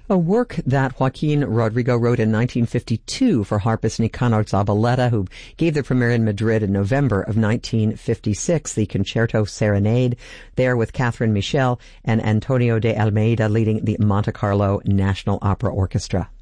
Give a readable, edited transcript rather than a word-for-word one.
A work that Joaquin Rodrigo wrote in 1952 for harpist Nicanor Zabaleta, who gave the premiere in Madrid in November of 1956, the Concerto Serenade, there with Catherine Michel and Antonio de Almeida leading the Monte Carlo National Opera Orchestra.